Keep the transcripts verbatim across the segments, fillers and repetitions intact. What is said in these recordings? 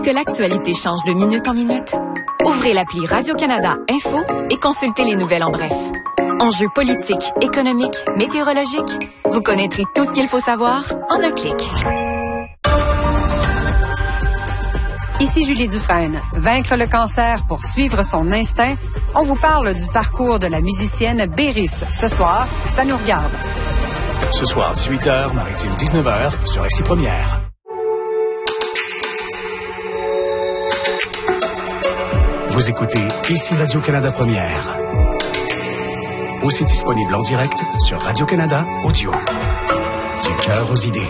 que l'actualité change de minute en minute? Ouvrez l'appli Radio-Canada Info et consultez les nouvelles en bref. Enjeux politiques, économiques, météorologiques, vous connaîtrez tout ce qu'il faut savoir en un clic. Ici Julie Dufresne. Vaincre le cancer pour suivre son instinct. On vous parle du parcours de la musicienne Béris. Ce soir, ça nous regarde. Ce soir, dix-huit heures, Maritime dix-neuf heures, sur Ici Première. Vous écoutez Ici Radio-Canada Première. Aussi disponible en direct sur Radio-Canada Audio. Du cœur aux idées.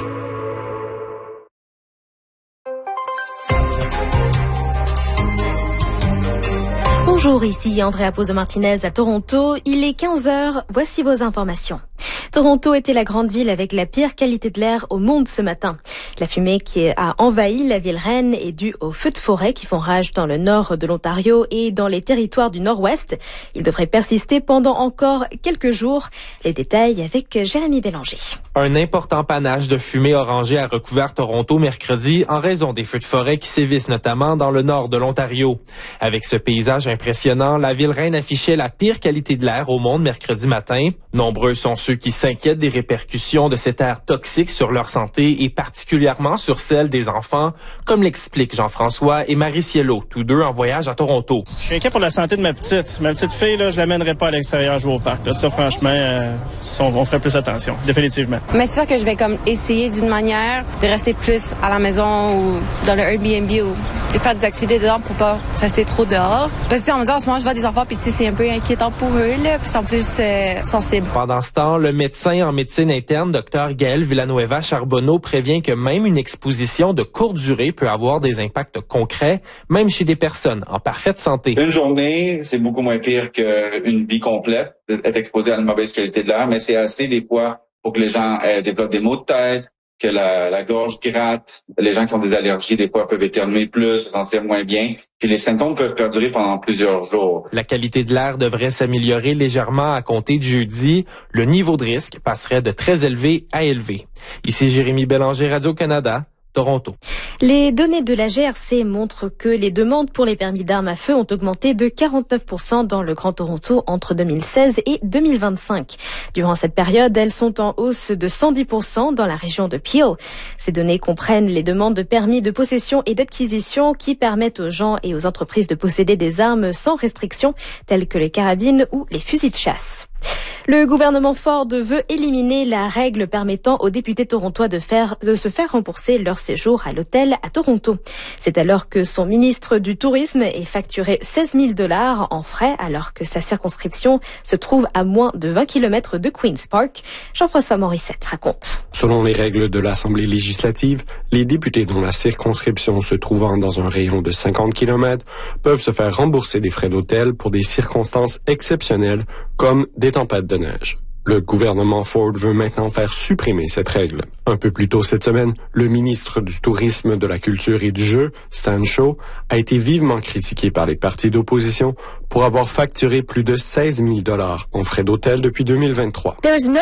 Bonjour, ici Andrea Pozo-Martinez à Toronto. Il est quinze heures, voici vos informations. Toronto était la grande ville avec la pire qualité de l'air au monde ce matin. La fumée qui a envahi la ville reine est due aux feux de forêt qui font rage dans le nord de l'Ontario et dans les territoires du nord-ouest. Ils devraient persister pendant encore quelques jours. Les détails avec Jérémy Bélanger. Un important panache de fumée orangée a recouvert Toronto mercredi en raison des feux de forêt qui sévissent notamment dans le nord de l'Ontario. Avec ce paysage impressionnant, la ville reine affichait la pire qualité de l'air au monde mercredi matin. Nombreux sont ceux qui s'inquiètent des répercussions de cet air toxique sur leur santé et particulièrement sur celle des enfants, comme l'expliquent Jean-François et Marie Cielo, tous deux en voyage à Toronto. Je suis inquiet pour la santé de ma petite. Ma petite fille, là, je l'amènerai pas à l'extérieur jouer au parc. Là. Ça, franchement, euh, on, on ferait plus attention, définitivement. Mais c'est sûr que je vais comme essayer d'une manière de rester plus à la maison ou dans le Airbnb ou de faire des activités dedans pour pas rester trop dehors. Parce que, on me dit en ce moment, je vois des enfants puis tu sais, c'est un peu inquiétant pour eux, là, puis c'est en plus euh, sensible. Pendant ce temps, le médecin en médecine interne, Dr Gaël Villanueva Charbonneau, prévient que même une exposition de courte durée peut avoir des impacts concrets, même chez des personnes en parfaite santé. Une journée, c'est beaucoup moins pire qu'une vie complète, d'être exposé à une mauvaise qualité de l'air, mais c'est assez des fois pour que les gens euh, développent des maux de tête, que la, la gorge gratte. Les gens qui ont des allergies, des fois, peuvent éternuer plus, se sentir moins bien. Puis les symptômes peuvent perdurer pendant plusieurs jours. La qualité de l'air devrait s'améliorer légèrement à compter de jeudi. Le niveau de risque passerait de très élevé à élevé. Ici Jérémy Bélanger, Radio-Canada, Toronto. Les données de la G R C montrent que les demandes pour les permis d'armes à feu ont augmenté de quarante-neuf pour cent dans le Grand Toronto entre deux mille seize et deux mille vingt-cinq. Durant cette période, elles sont en hausse de cent dix pour cent dans la région de Peel. Ces données comprennent les demandes de permis de possession et d'acquisition qui permettent aux gens et aux entreprises de posséder des armes sans restriction, telles que les carabines ou les fusils de chasse. Le gouvernement Ford veut éliminer la règle permettant aux députés torontois de faire, de se faire rembourser leur séjour à l'hôtel à Toronto. C'est alors que son ministre du Tourisme est facturé seize mille dollars en frais alors que sa circonscription se trouve à moins de vingt kilomètres de Queen's Park. Jean-François Morissette raconte. Selon les règles de l'Assemblée législative, les députés dont la circonscription se trouvant dans un rayon de cinquante kilomètres peuvent se faire rembourser des frais d'hôtel pour des circonstances exceptionnelles comme des tempêtes de neige. Le gouvernement Ford veut maintenant faire supprimer cette règle. Un peu plus tôt cette semaine, le ministre du Tourisme, de la Culture et du Jeu, Stan Shaw, a été vivement critiqué par les partis d'opposition pour avoir facturé plus de seize mille dollars en frais d'hôtel depuis deux mille vingt-trois.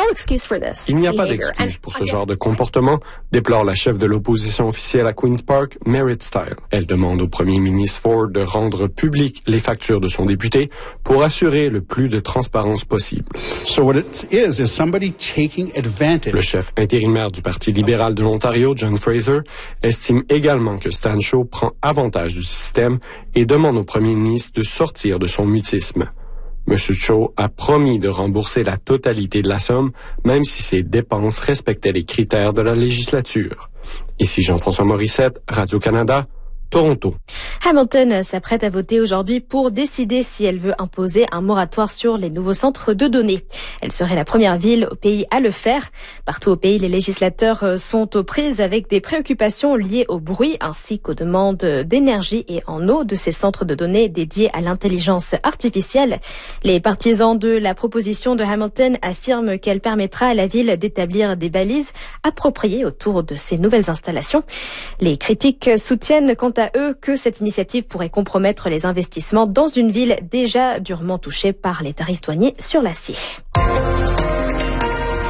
Il n'y a pas d'excuse pour ce genre de comportement, déplore la chef de l'opposition officielle à Queen's Park, Merritt Stile. Elle demande au premier ministre Ford de rendre publiques les factures de son député pour assurer le plus de transparence possible. So what it's Is, is somebody taking advantage. Le chef intérimaire du Parti libéral de l'Ontario, John Fraser, estime également que Stan Shaw prend avantage du système et demande au premier ministre de sortir de son mutisme. M. Shaw a promis de rembourser la totalité de la somme, même si ses dépenses respectaient les critères de la législature. Ici Jean-François Morissette, Radio-Canada, Toronto. Hamilton s'apprête à voter aujourd'hui pour décider si elle veut imposer un moratoire sur les nouveaux centres de données. Elle serait la première ville au pays à le faire. Partout au pays, les législateurs sont aux prises avec des préoccupations liées au bruit ainsi qu'aux demandes d'énergie et en eau de ces centres de données dédiés à l'intelligence artificielle. Les partisans de la proposition de Hamilton affirment qu'elle permettra à la ville d'établir des balises appropriées autour de ces nouvelles installations. Les critiques soutiennent quant à eux que cette initiative pourrait compromettre les investissements dans une ville déjà durement touchée par les tarifs douaniers sur l'acier.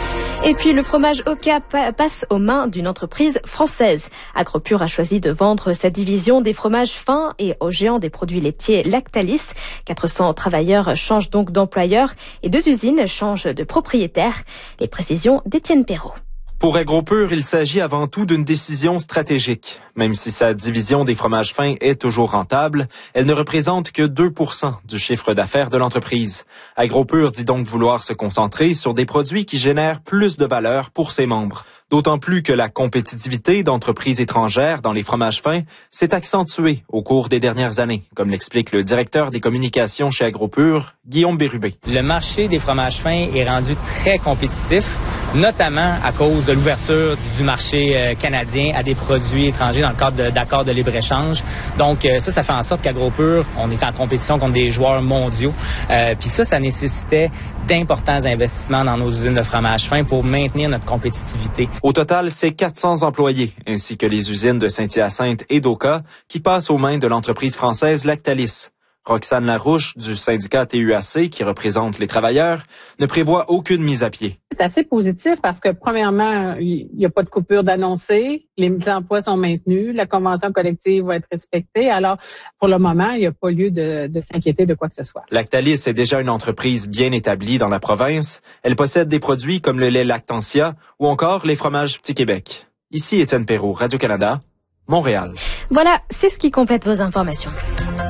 Et puis le fromage Oka passe aux mains d'une entreprise française. Agropur a choisi de vendre sa division des fromages fins et au géant des produits laitiers Lactalis. quatre cents travailleurs changent donc d'employeur et deux usines changent de propriétaire. Les précisions d'Étienne Perrault. Pour Agropur, il s'agit avant tout d'une décision stratégique. Même si sa division des fromages fins est toujours rentable, elle ne représente que deux pour cent du chiffre d'affaires de l'entreprise. Agropur dit donc vouloir se concentrer sur des produits qui génèrent plus de valeur pour ses membres. D'autant plus que la compétitivité d'entreprises étrangères dans les fromages fins s'est accentuée au cours des dernières années, comme l'explique le directeur des communications chez Agropur, Guillaume Bérubé. Le marché des fromages fins est rendu très compétitif, notamment à cause de l'ouverture du marché canadien à des produits étrangers dans le cadre d'accords de libre-échange. Donc ça, ça fait en sorte qu'Agropur, on est en compétition contre des joueurs mondiaux. Euh, Puis ça, ça nécessitait d'importants investissements dans nos usines de fromage fin pour maintenir notre compétitivité. Au total, c'est quatre cents employés, ainsi que les usines de Saint-Hyacinthe et d'Oka, qui passent aux mains de l'entreprise française Lactalis. Roxane Larouche, du syndicat T U A C, qui représente les travailleurs, ne prévoit aucune mise à pied. C'est assez positif parce que, premièrement, il n'y a pas de coupure d'annoncer, les emplois sont maintenus, la convention collective va être respectée. Alors, pour le moment, il n'y a pas lieu de, de s'inquiéter de quoi que ce soit. Lactalis est déjà une entreprise bien établie dans la province. Elle possède des produits comme le lait Lactantia ou encore les fromages Petit Québec. Ici Étienne Perrault, Radio-Canada, Montréal. Voilà, c'est ce qui complète vos informations.